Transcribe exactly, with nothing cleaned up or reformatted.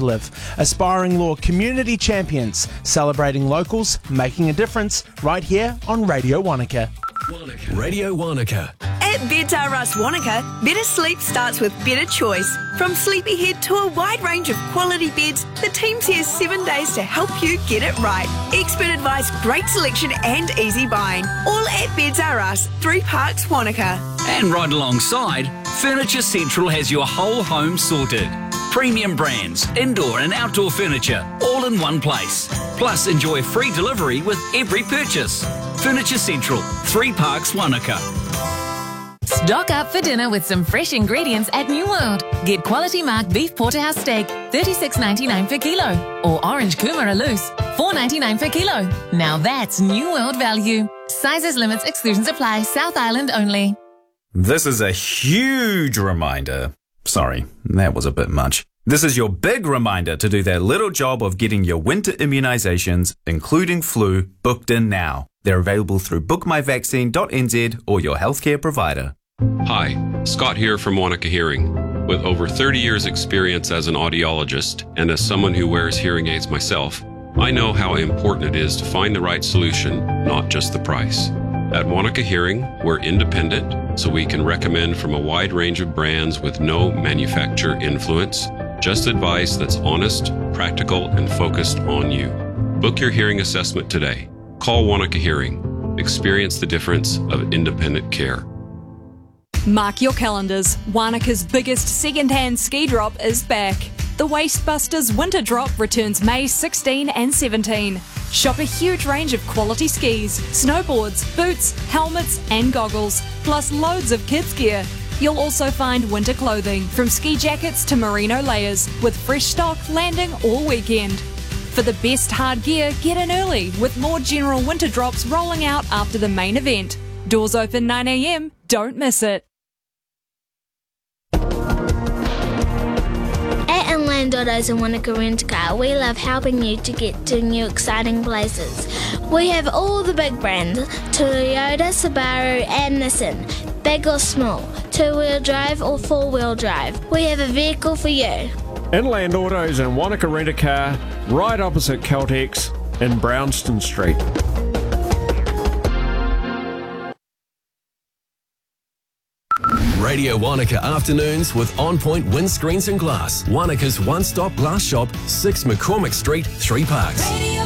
to live. Aspiring Law community champions, celebrating locals, making a difference, right here on Radio Wanaka. Wanaka. Radio Wanaka. At Beds R Us Wanaka, better sleep starts with better choice. From Sleepyhead to a wide range of quality beds, the team's here seven days to help you get it right. Expert advice, great selection and easy buying. All at Beds R Us, Three Parks, Wanaka. And right alongside, Furniture Central has your whole home sorted. Premium brands, indoor and outdoor furniture, all in one place. Plus, enjoy free delivery with every purchase. Furniture Central, Three Parks, Wanaka. Stock up for dinner with some fresh ingredients at New World. Get quality mark beef porterhouse steak, thirty-six ninety-nine per kilo. Or orange kumara loose, four ninety-nine per kilo. Now that's New World value. Sizes, limits, exclusions apply. South Island only. This is a huge reminder. Sorry, that was a bit much. This is your big reminder to do that little job of getting your winter immunisations, including flu, booked in now. They're available through book my vaccine dot n z or your healthcare provider. Hi, Scott here from Wanaka Hearing. With over thirty years experience as an audiologist and as someone who wears hearing aids myself, I know how important it is to find the right solution, not just the price. At Wanaka Hearing, we're independent, so we can recommend from a wide range of brands with no manufacturer influence, just advice that's honest, practical, and focused on you. Book your hearing assessment today. Call Wanaka Hearing. Experience the difference of independent care. Mark your calendars. Wanaka's biggest second-hand ski drop is back. The Wastebusters Winter Drop returns May sixteen and seventeen. Shop a huge range of quality skis, snowboards, boots, helmets and goggles, plus loads of kids gear. You'll also find winter clothing, from ski jackets to merino layers, with fresh stock landing all weekend. For the best hard gear, get in early, with more general winter drops rolling out after the main event. Doors open nine a m, don't miss it. At Inland Autos and Wanaka Rent Car, we love helping you to get to new exciting places. We have all the big brands, Toyota, Subaru and Nissan, big or small, two-wheel drive or four-wheel drive. We have a vehicle for you. Inland Autos and Wanaka Rent a Car, right opposite Caltex in Brownston Street. Radio Wanaka afternoons with On Point Windscreens and Glass. Wanaka's one-stop glass shop, six McCormick Street, Three Parks.